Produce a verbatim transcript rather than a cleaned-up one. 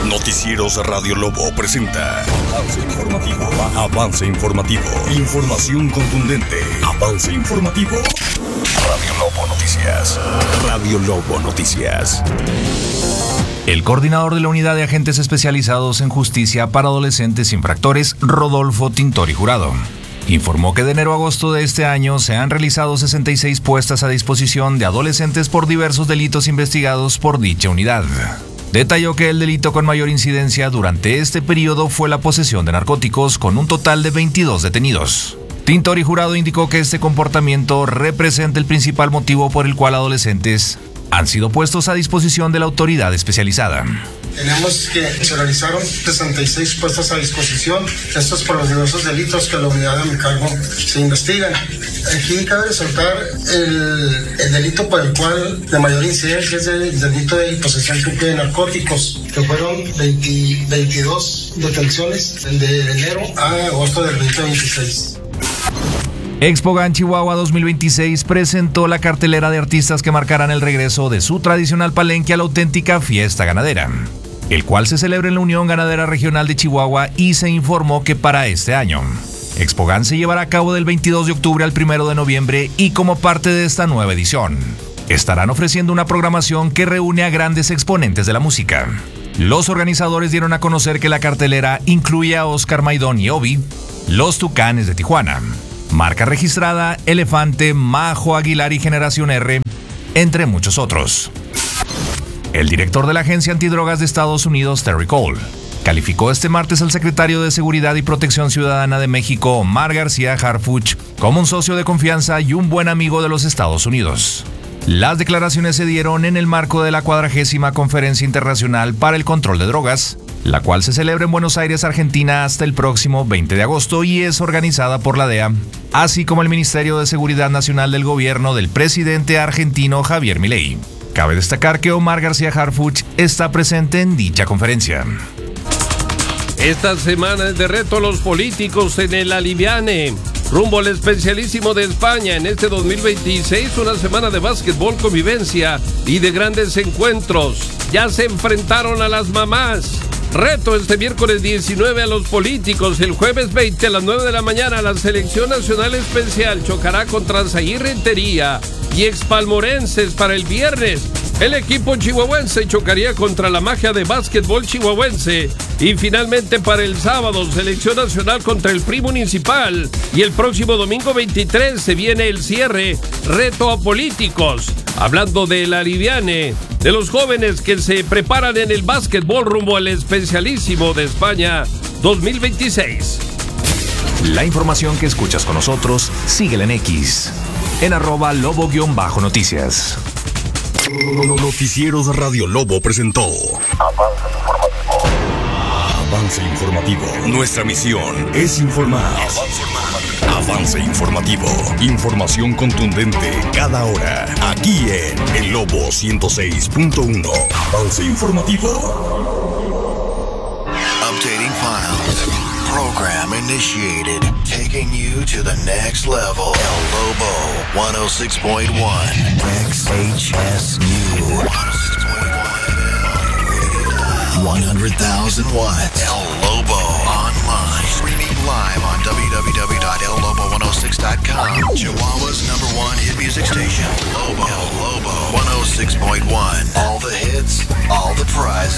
Noticieros Radio Lobo presenta Avance Informativo. Avance Informativo. Información contundente. Avance Informativo. Radio Lobo Noticias. Radio Lobo Noticias. El coordinador de la Unidad de Agentes Especializados en Justicia para Adolescentes Infractores, Rodolfo Tintori Jurado, informó que de enero a agosto de este año se han realizado sesenta y seis puestas a disposición de adolescentes por diversos delitos investigados por dicha unidad. Detalló que el delito con mayor incidencia durante este periodo fue la posesión de narcóticos, con un total de veintidós detenidos. Tintori Jurado indicó que este comportamiento representa el principal motivo por el cual adolescentes han sido puestos a disposición de la autoridad especializada. Tenemos que se realizaron sesenta y seis puestas a disposición, estos por los diversos delitos que la unidad a mi cargo se investigan. Aquí cabe resaltar el, el delito por el cual de mayor incidencia es el delito de posesión de narcóticos, que fueron veinte, veintidós detenciones de enero a agosto del veinte veintiséis. Expogan Chihuahua dos mil veintiséis presentó la cartelera de artistas que marcarán el regreso de su tradicional palenque a la auténtica fiesta ganadera, el cual se celebra en la Unión Ganadera Regional de Chihuahua, y se informó que para este año Expogan se llevará a cabo del veintidós de octubre al primero de noviembre, y como parte de esta nueva edición estarán ofreciendo una programación que reúne a grandes exponentes de la música. Los organizadores dieron a conocer que la cartelera incluye a Oscar Maidón y Obi, Los Tucanes de Tijuana, Marca Registrada, Elefante, Majo Aguilar y Generación R, entre muchos otros. El director de la Agencia Antidrogas de Estados Unidos, Terry Cole, calificó este martes al secretario de Seguridad y Protección Ciudadana de México, Omar García Harfuch, como un socio de confianza y un buen amigo de los Estados Unidos. Las declaraciones se dieron en el marco de la cuadragésima Conferencia Internacional para el Control de Drogas, la cual se celebra en Buenos Aires, Argentina, hasta el próximo veinte de agosto y es organizada por la D E A, así como el Ministerio de Seguridad Nacional del gobierno del presidente argentino Javier Milei. Cabe destacar que Omar García Harfuch está presente en dicha conferencia. Esta semana es de reto a los políticos en el Aliviane. Rumbo al especialísimo de España en este dos mil veintiséis, una semana de básquetbol, convivencia y de grandes encuentros. Ya se enfrentaron a las mamás. Reto este miércoles diecinueve a los políticos. El jueves veinte a las nueve de la mañana la Selección Nacional Especial chocará contra Zaguirre Rentería y Expalmorenses. Para el viernes, el equipo chihuahuense chocaría contra la Magia de Básquetbol Chihuahuense. Y finalmente para el sábado, Selección Nacional contra el P R I Municipal. Y el próximo domingo veintitrés se viene el cierre, reto a políticos. Hablando del Aliviane, de los jóvenes que se preparan en el básquetbol rumbo al especialísimo de España dos mil veintiséis. La información que escuchas con nosotros, síguela en X, en arroba lobo-noticias. Noticieros Radio Lobo presentó Avance Informativo. Avance Informativo. Nuestra misión es informar. Avance Informativo. Información contundente cada hora. Aquí en El Lobo ciento seis punto uno. Avance Informativo. Updating files. Program initiated. Taking you to the next level. El Lobo one oh six point one. X H S U. one hundred thousand watts. El Lobo online. Streaming live on w w w dot el lobo one oh six dot com. Chihuahua's number one hit music station. Lobo. El Lobo one oh six point one. All the hits, all the prizes.